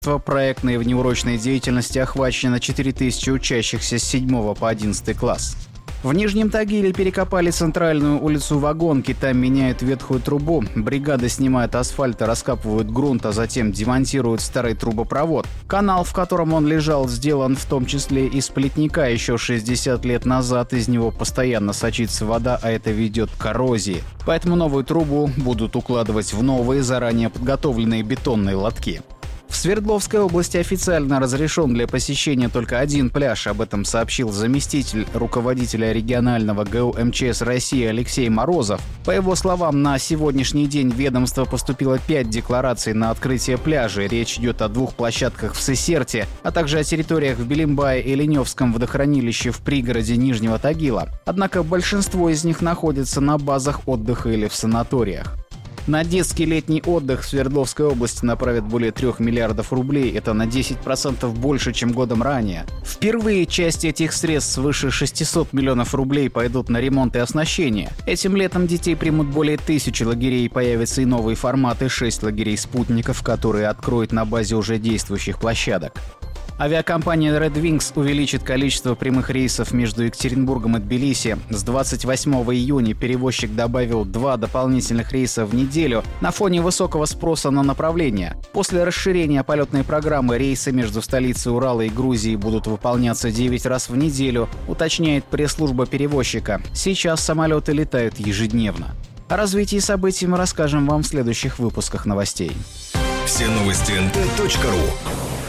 Проектной и внеурочной деятельности охвачено 4000 учащихся с 7 по 11 класс. В Нижнем Тагиле перекопали центральную улицу Вагонки, там меняют ветхую трубу, бригады снимают асфальт и раскапывают грунт, а затем демонтируют старый трубопровод. Канал, в котором он лежал, сделан в том числе из плетника еще 60 лет назад, из него постоянно сочится вода, а это ведет к коррозии. Поэтому новую трубу будут укладывать в новые, заранее подготовленные бетонные лотки. В Свердловской области официально разрешен для посещения только один пляж. Об этом сообщил заместитель руководителя регионального ГУ МЧС России Алексей Морозов. По его словам, на сегодняшний день в ведомство поступило 5 деклараций на открытие пляжей. Речь идет о 2 площадках в Сысерте, а также о территориях в Белимбае и Леневском водохранилище в пригороде Нижнего Тагила. Однако большинство из них находятся на базах отдыха или в санаториях. На детский летний отдых в Свердловской области направят более 3 миллиардов рублей. Это на 10% больше, чем годом ранее. Впервые часть этих средств, свыше 600 миллионов рублей, пойдут на ремонт и оснащение. Этим летом детей примут более 1000 лагерей. Появятся и новые форматы: 6 лагерей-спутников, которые откроют на базе уже действующих площадок. Авиакомпания Red Wings увеличит количество прямых рейсов между Екатеринбургом и Тбилиси. С 28 июня перевозчик добавил 2 дополнительных рейса в неделю на фоне высокого спроса на направление. После расширения полетной программы рейсы между столицей Урала и Грузией будут выполняться 9 раз в неделю, уточняет пресс-служба перевозчика. Сейчас самолеты летают ежедневно. О развитии событий мы расскажем вам в следующих выпусках новостей. Все новости nt.ru.